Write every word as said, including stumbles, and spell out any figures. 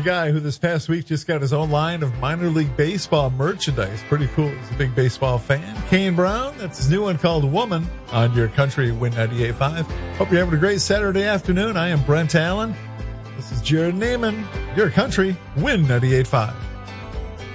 a guy who this past week just got his own line of minor league baseball merchandise. Pretty cool. He's a big baseball fan. Kane Brown, that's his new one called Woman on your country Win ninety-eight point five. Hope you're having a great Saturday afternoon. I am Brent Allen. This is Jared Neiman, your country Win ninety-eight point five.